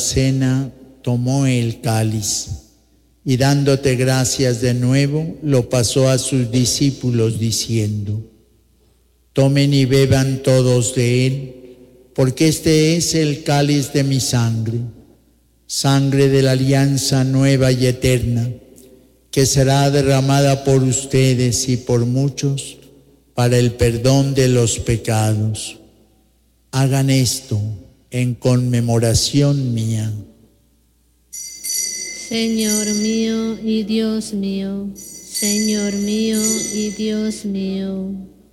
cena, tomó el cáliz y dándote gracias de nuevo, lo pasó a sus discípulos diciendo: tomen y beban todos de él, porque este es el cáliz de mi sangre, sangre de la alianza nueva y eterna, que será derramada por ustedes y por muchos para el perdón de los pecados. Hagan esto en conmemoración mía. Señor mío y Dios mío, Señor mío y Dios mío.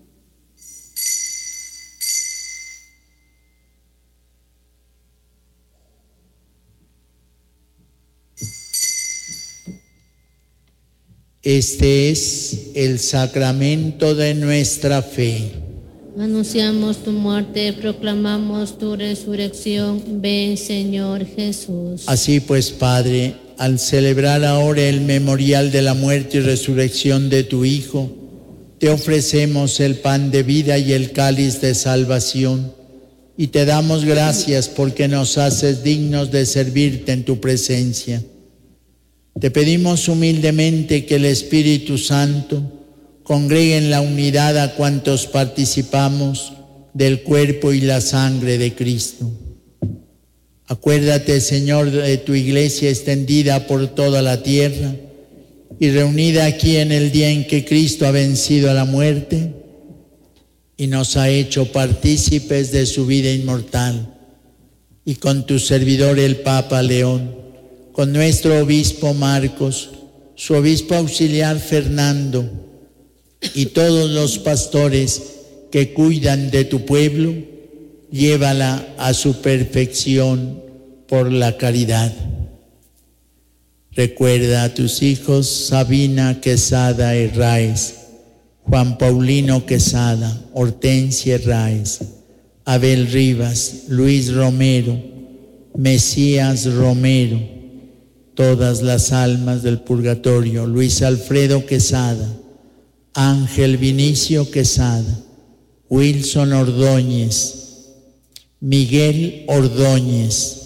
Este es el sacramento de nuestra fe. Anunciamos tu muerte, proclamamos tu resurrección. Ven, Señor Jesús. Así pues, Padre, al celebrar ahora el memorial de la muerte y resurrección de tu Hijo, te ofrecemos el pan de vida y el cáliz de salvación, y te damos gracias porque nos haces dignos de servirte en tu presencia. Te pedimos humildemente que el Espíritu Santo congregue en la unidad a cuantos participamos del cuerpo y la sangre de Cristo. Acuérdate, Señor, de tu iglesia extendida por toda la tierra y reunida aquí en el día en que Cristo ha vencido a la muerte y nos ha hecho partícipes de su vida inmortal. Y con tu servidor el Papa León, con nuestro obispo Marcos, su obispo auxiliar Fernando y todos los pastores que cuidan de tu pueblo, llévala a su perfección por la caridad. Recuerda a tus hijos Sabina Quesada Herráez, Juan Paulino Quesada, Hortensia Herráez, Abel Rivas, Luis Romero, Mesías Romero, todas las almas del purgatorio, Luis Alfredo Quesada, Ángel Vinicio Quesada, Wilson Ordóñez, Miguel Ordóñez,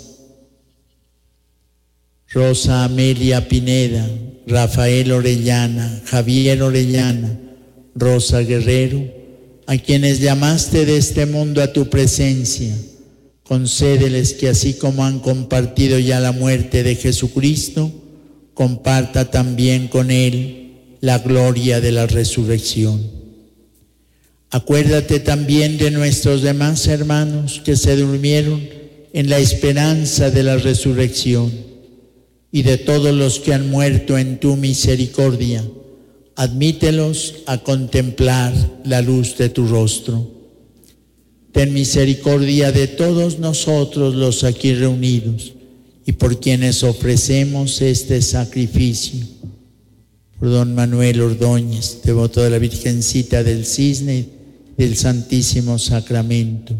Rosa Amelia Pineda, Rafael Orellana, Javier Orellana, Rosa Guerrero, a quienes llamaste de este mundo a tu presencia. Concédeles que así como han compartido ya la muerte de Jesucristo, comparta también con Él la gloria de la resurrección. Acuérdate también de nuestros demás hermanos que se durmieron en la esperanza de la resurrección y de todos los que han muerto en tu misericordia. Admítelos a contemplar la luz de tu rostro. Ten misericordia de todos nosotros los aquí reunidos y por quienes ofrecemos este sacrificio. Por don Manuel Ordóñez, devoto de la Virgencita del Cisne, del Santísimo Sacramento.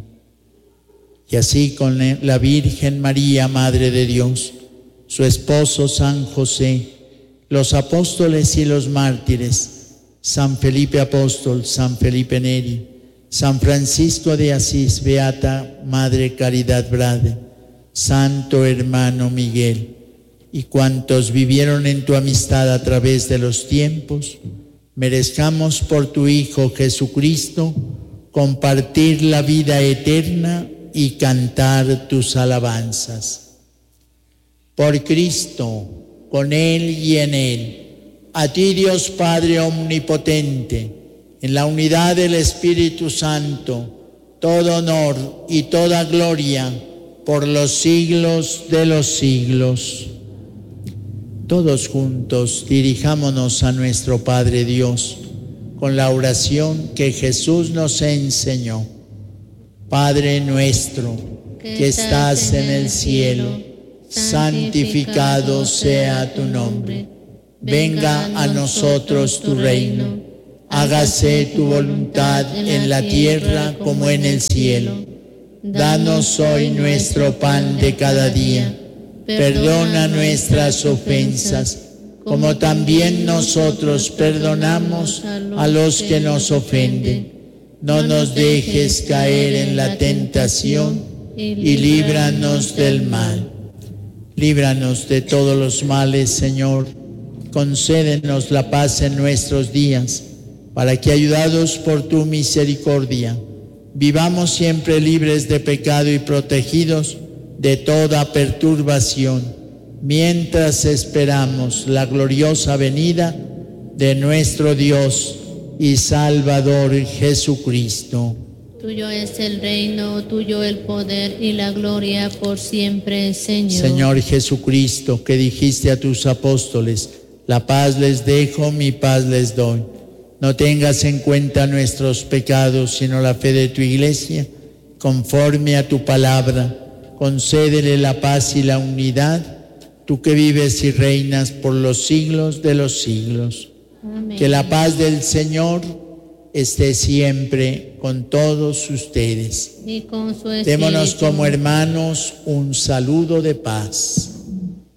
Y así con la Virgen María, Madre de Dios, su esposo San José, los apóstoles y los mártires, San Felipe Apóstol, San Felipe Neri, San Francisco de Asís, Beata Madre Caridad Brade, Santo Hermano Miguel, y cuantos vivieron en tu amistad a través de los tiempos, merezcamos por tu Hijo Jesucristo compartir la vida eterna y cantar tus alabanzas. Por Cristo, con Él y en Él, a ti Dios Padre Omnipotente, en la unidad del Espíritu Santo, todo honor y toda gloria por los siglos de los siglos. Todos juntos dirijámonos a nuestro Padre Dios con la oración que Jesús nos enseñó. Padre nuestro, que estás en el cielo, santificado sea tu nombre. Venga a nosotros tu reino. Hágase tu voluntad en la tierra como en el cielo. Danos hoy nuestro pan de cada día. Perdona nuestras ofensas, como también nosotros perdonamos a los que nos ofenden. No nos dejes caer en la tentación y líbranos del mal. Líbranos de todos los males, Señor. Concédenos la paz en nuestros días, para que, ayudados por tu misericordia, vivamos siempre libres de pecado y protegidos de toda perturbación, mientras esperamos la gloriosa venida de nuestro Dios y Salvador Jesucristo. Tuyo es el reino, tuyo el poder y la gloria por siempre, Señor. Señor Jesucristo, que dijiste a tus apóstoles: la paz les dejo, mi paz les doy. No tengas en cuenta nuestros pecados, sino la fe de tu Iglesia. Conforme a tu palabra, concédele la paz y la unidad, tú que vives y reinas por los siglos de los siglos. Amén. Que la paz del Señor esté siempre con todos ustedes. Y con su espíritu. Démonos como hermanos un saludo de paz.